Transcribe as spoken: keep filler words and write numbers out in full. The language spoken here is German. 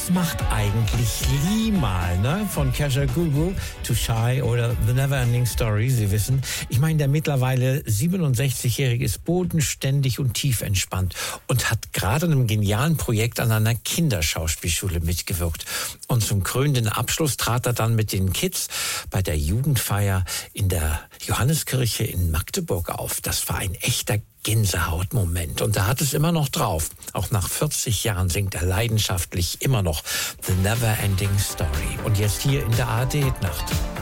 Was macht eigentlich Limal, ne? Von Kajagoogoo, Too Shy oder The Neverending Story, Sie wissen. Ich meine, der mittlerweile siebenundsechzigjährige ist bodenständig und tief entspannt und hat gerade an einem genialen Projekt an einer Kinderschauspielschule mitgewirkt. Und zum krönenden Abschluss trat er dann mit den Kids bei der Jugendfeier in der Johanneskirche in Magdeburg auf. Das war ein echter Gänsehautmoment. Und er hat es immer noch drauf. Auch nach vierzig Jahren singt er leidenschaftlich immer noch The Neverending Story. Und jetzt hier in der A R D-Nacht.